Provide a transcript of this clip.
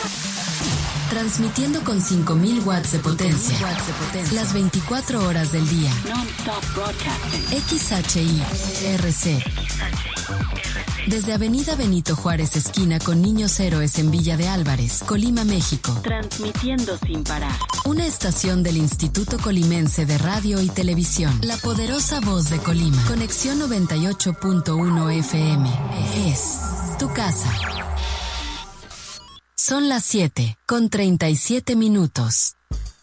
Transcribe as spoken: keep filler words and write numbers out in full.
Transmitiendo con cinco mil watts de potencia. Las veinticuatro horas del día. X H I R C. Desde Avenida Benito Juárez, esquina con Niños Héroes en Villa de Álvarez, Colima, México. Transmitiendo sin parar. Una estación del Instituto Colimense de Radio y Televisión. La poderosa voz de Colima. Conexión noventa y ocho punto uno F M. Es tu casa. Son las siete, con treinta y siete minutos.